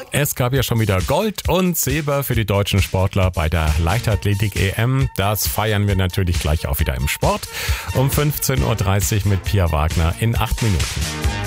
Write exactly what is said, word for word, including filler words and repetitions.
Es gab ja schon wieder Gold und Silber für die deutschen Sportler bei der Leichtathletik-E M. Das feiern wir natürlich gleich auch wieder im Sport um fünfzehn Uhr dreißig mit Pia Wagner in acht Minuten.